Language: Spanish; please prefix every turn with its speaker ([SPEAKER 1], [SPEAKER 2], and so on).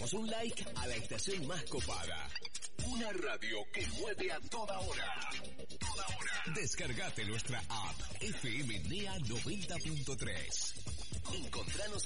[SPEAKER 1] demos un like a la estación más copada. Una radio que mueve a toda hora. Toda hora. Descargate nuestra app FM NEA 90.3. Encontranos